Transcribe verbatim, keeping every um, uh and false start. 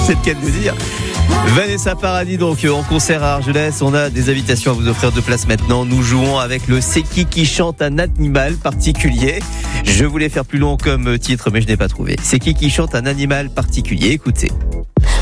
C'est le cas de le dire. Vanessa Paradis, donc en concert à Argelès. On a des invitations à vous offrir de place maintenant. Nous jouons avec le C'est qui qui chante un animal particulier. Je voulais faire plus long comme titre, mais je n'ai pas trouvé. C'est qui qui chante un animal particulier. Écoutez.